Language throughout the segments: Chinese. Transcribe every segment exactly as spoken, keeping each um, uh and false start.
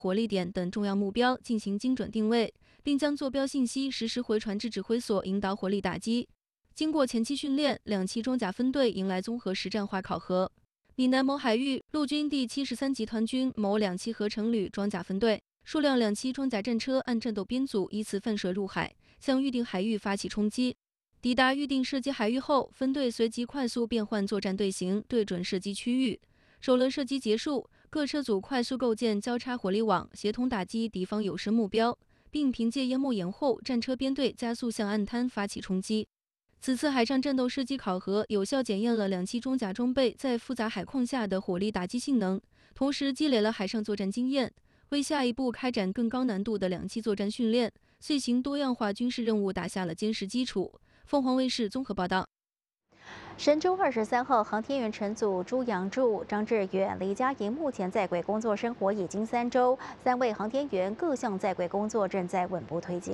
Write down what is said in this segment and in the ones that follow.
火力点等重要目标进行精准定位，并将坐标信息实时回传至指挥所，引导火力打击。经过前期训练，两栖装甲分队迎来综合实战化考核。闽南某海域陆军第七十三集团军某两栖合成旅装甲分队，数辆两栖装甲战车按战斗编组依次放射入海，向预定海域发起冲击。抵达预定射击海域后，分队随即快速变换作战队形，对准射击区域。首轮射击结束，各车组快速构建交叉火力网，协同打击敌方有生目标，并凭借烟幕掩护，战车编队加速向岸滩发起冲击。此次海上战斗射击考核，有效检验了两栖装甲装备在复杂海况下的火力打击性能，同时积累了海上作战经验，为下一步开展更高难度的两栖作战训练、遂行多样化军事任务打下了坚实基础。凤凰卫视综合报道。 神舟二十三号航天员乘组朱杨柱、张志远、李佳莹目前在轨工作生活已经三周，三位航天员各项在轨工作正在稳步推进。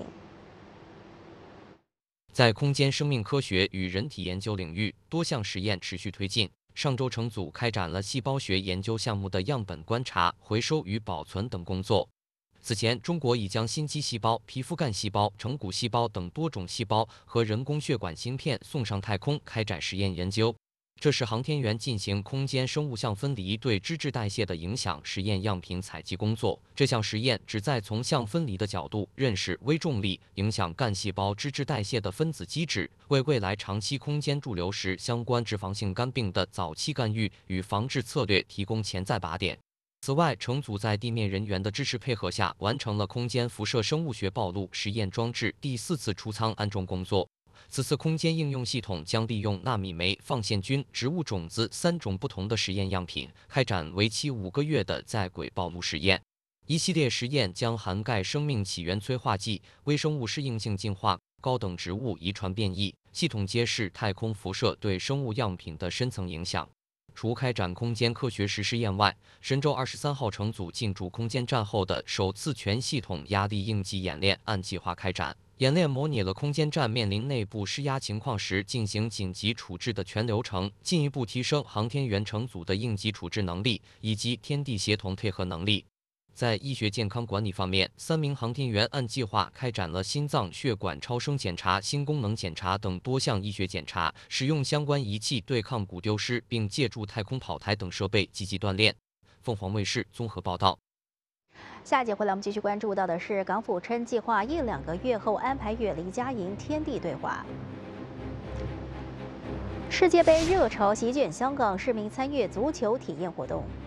在空间生命科学与人体研究领域，多项实验持续推进。上周乘组开展了细胞学研究项目的样本观察、回收与保存等工作。此前，中国已将心肌细胞、皮肤干细胞、成骨细胞等多种细胞和人工血管芯片送上太空，开展实验研究。这是航天员进行空间生物相分离对脂质代谢的影响实验样品采集工作。这项实验旨在从相分离的角度认识微重力影响干细胞脂质代谢的分子机制，为未来长期空间驻留时相关脂肪性肝病的早期干预与防治策略提供潜在靶点。此外，乘组在地面人员的支持配合下，完成了空间辐射生物学暴露实验装置第四次出舱安装工作。此次空间应用系统将利用纳米酶、放线菌、植物种子三种不同的实验样品，开展为期五个月的在轨暴露实验。一系列实验将涵盖生命起源催化剂、微生物适应性进化、高等植物遗传变异，系统揭示太空辐射对生物样品的深层影响。除开展空间科学实试验外，神舟二十三号乘组进驻空间站后的首次全系统压力应急演练按计划开展。演练模拟了空间站面临内部施压情况时进行紧急处置的全流程，进一步提升航天员乘组的应急处置能力以及天地协同配合能力。在医学健康管理方面，三名航天员按计划开展了心脏、血管超声检查、心功能检查等多项医学检查，使用相关仪器对抗骨丢失，并借助太空跑台等设备积极锻炼。凤凰卫视综合报道。 下节回来，我们继续关注到的是港府称计划一两个月后安排与李佳莹天地对话。世界杯热潮席卷香港，市民参与足球体验活动。